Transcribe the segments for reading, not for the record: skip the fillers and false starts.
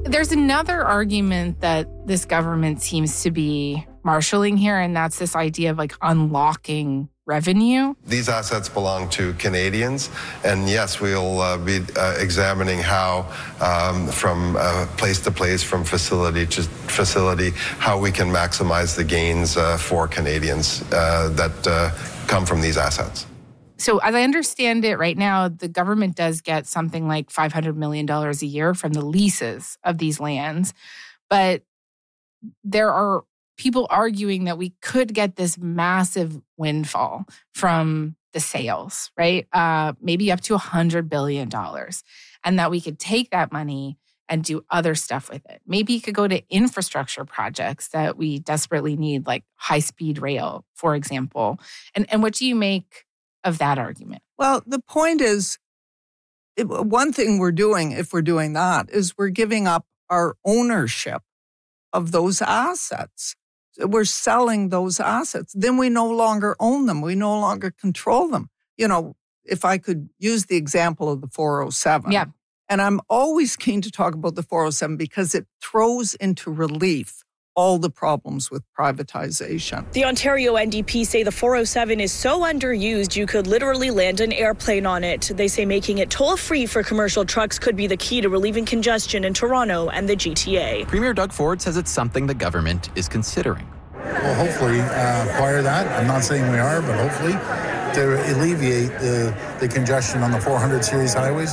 There's another argument that this government seems to be marshaling here, and that's this idea of like unlocking revenue. These assets belong to Canadians, and yes, we'll be examining how, from place to place, from facility to facility, how we can maximize the gains for Canadians that come from these assets. So as I understand it right now, the government does get something like $500 million a year from the leases of these lands, but there are people arguing that we could get this massive windfall from the sales, right? Maybe up to $100 billion. And that we could take that money and do other stuff with it. Maybe it could go to infrastructure projects that we desperately need, like high-speed rail, for example. And what do you make of that argument? Well, the point is, one thing we're doing, if we're doing that, is we're giving up our ownership of those assets. We're selling those assets. Then we no longer own them. We no longer control them. You know, if I could use the example of the 407. Yeah. And I'm always keen to talk about the 407 because it throws into relief all the problems with privatization. The Ontario NDP say the 407 is so underused you could literally land an airplane on it. They say making it toll-free for commercial trucks could be the key to relieving congestion in Toronto and the GTA. Premier Doug Ford says it's something the government is considering. Well, hopefully acquire that. I'm not saying we are, but hopefully to alleviate the congestion on the 400 series highways.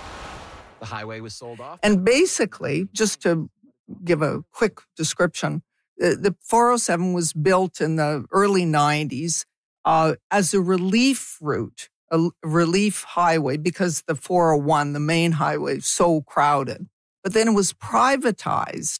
The highway was sold off. And basically, just to give a quick description, the 407 was built in the early 90s as a relief route, a relief highway, because the 401, the main highway, is so crowded. But then it was privatized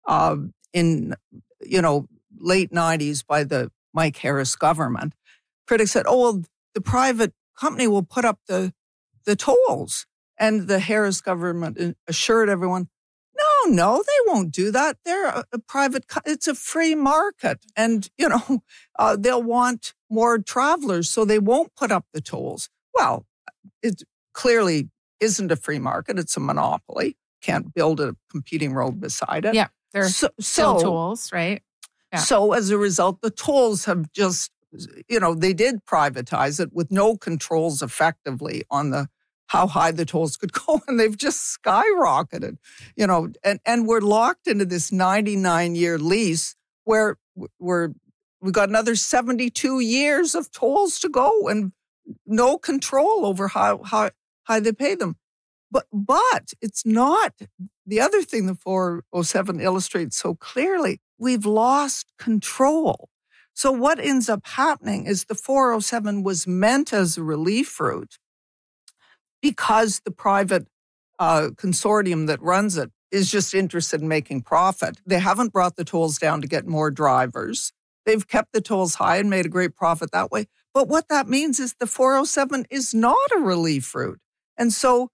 in, late 90s by the Mike Harris government. Critics said, well, the private company will put up the tolls. And the Harris government assured everyone, no, they won't do that. They're a private, it's a free market. And, they'll want more travelers, so they won't put up the tolls. Well, it clearly isn't a free market. It's a monopoly. Can't build a competing road beside it. Yeah, there are still tolls, right? Yeah. So as a result, the tolls have just, they did privatize it with no controls effectively on how high the tolls could go, and they've just skyrocketed, and we're locked into this 99-year lease where we've got another 72 years of tolls to go and no control over how high they pay them. But it's not the other thing the 407 illustrates so clearly. We've lost control. So what ends up happening is the 407 was meant as a relief route because the private consortium that runs it is just interested in making profit. They haven't brought the tolls down to get more drivers. They've kept the tolls high and made a great profit that way. But what that means is the 407 is not a relief route. And so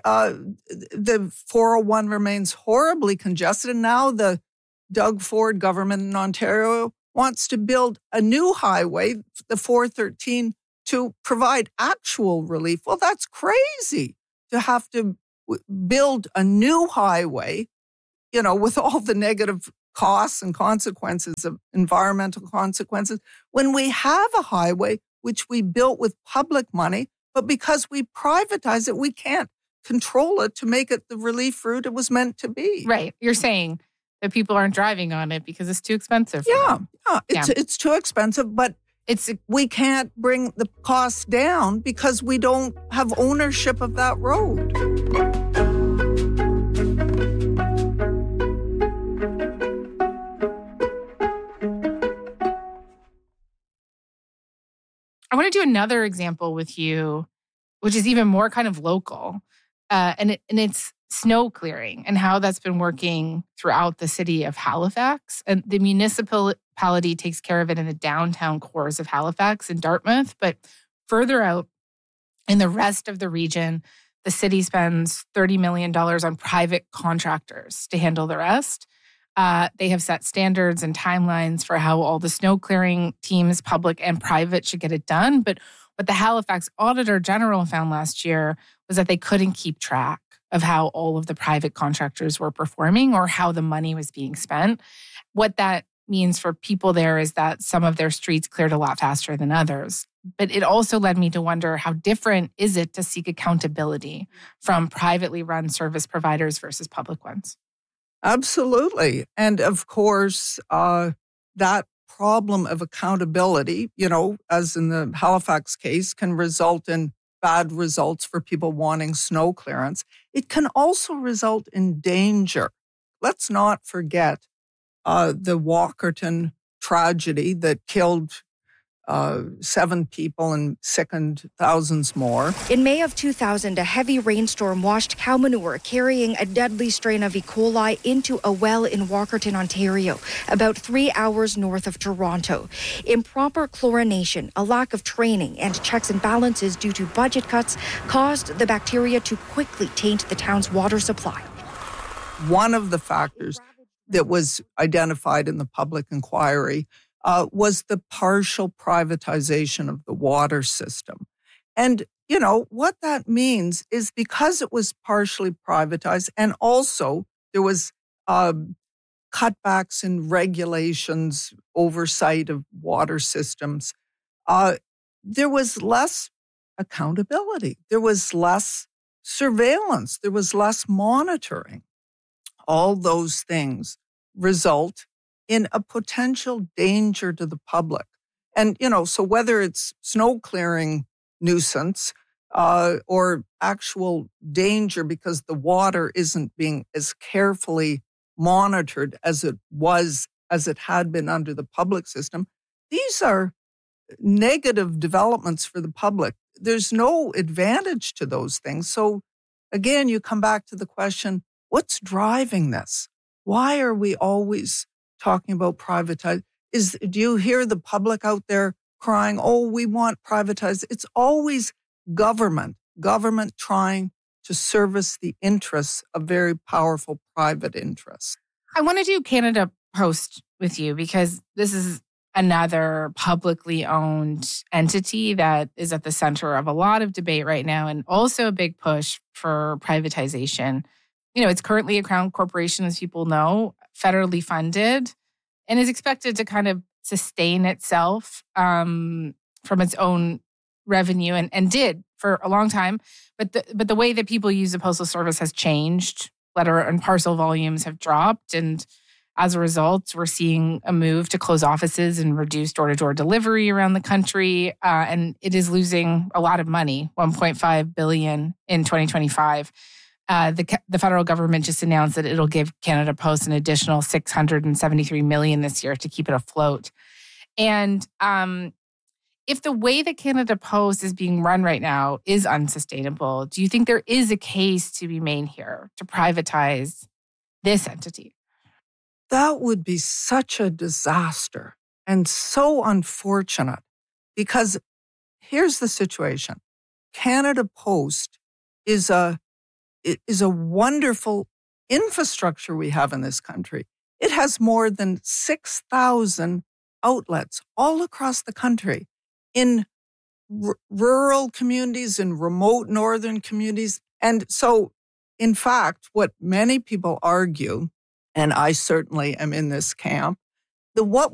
the 401 remains horribly congested. And now the Doug Ford government in Ontario wants to build a new highway, the 413, to provide actual relief. Well, that's crazy to have to build a new highway, with all the negative costs and consequences of environmental consequences, when we have a highway which we built with public money, but because we privatize it, we can't control it to make it the relief route it was meant to be. Right. You're saying that people aren't driving on it because it's too expensive for them. It's too expensive, but we can't bring the costs down because we don't have ownership of that road. I want to do another example with you, which is even more kind of local, and it's snow clearing and how that's been working throughout the city of Halifax. And the municipality takes care of it in the downtown cores of Halifax and Dartmouth. But further out in the rest of the region, the city spends $30 million on private contractors to handle the rest. They have set standards and timelines for how all the snow clearing teams, public and private, should get it done. But what the Halifax Auditor General found last year was that they couldn't keep track of how all of the private contractors were performing or how the money was being spent. What that means for people there is that some of their streets cleared a lot faster than others. But it also led me to wonder, how different is it to seek accountability from privately run service providers versus public ones? Absolutely. And of course, that problem of accountability, as in the Halifax case, can result in bad results for people wanting snow clearance. It can also result in danger. Let's not forget the Walkerton tragedy that killed 7 people and sickened thousands more. In May of 2000, a heavy rainstorm washed cow manure carrying a deadly strain of E. coli into a well in Walkerton, Ontario, about 3 hours north of Toronto. Improper chlorination, a lack of training, and checks and balances due to budget cuts caused the bacteria to quickly taint the town's water supply. One of the factors that was identified in the public inquiry was the partial privatization of the water system. And, what that means is because it was partially privatized and also there was cutbacks in regulations, oversight of water systems, there was less accountability. There was less surveillance. There was less monitoring. All those things result in a potential danger to the public. And, so whether it's snow clearing nuisance or actual danger because the water isn't being as carefully monitored as it had been under the public system, these are negative developments for the public. There's no advantage to those things. So again, you come back to the question, what's driving this? Why are we always talking about privatized? Do you hear the public out there crying, oh, we want privatized? It's always government trying to service the interests of very powerful private interests. I want to do Canada Post with you because this is another publicly owned entity that is at the center of a lot of debate right now and also a big push for privatization. It's currently a Crown corporation, as people know, federally funded, and is expected to kind of sustain itself from its own revenue and did for a long time. But the way that people use the Postal Service has changed. Letter and parcel volumes have dropped. And as a result, we're seeing a move to close offices and reduce door-to-door delivery around the country. And it is losing a lot of money, $1.5 billion in 2025. The federal government just announced that it'll give Canada Post an additional $673 million this year to keep it afloat. And if the way that Canada Post is being run right now is unsustainable, do you think there is a case to be made here to privatize this entity? That would be such a disaster and so unfortunate because here's the situation. Canada Post is a wonderful infrastructure we have in this country. It has more than 6,000 outlets all across the country in rural communities, in remote northern communities. And so, in fact, what many people argue, and I certainly am in this camp, what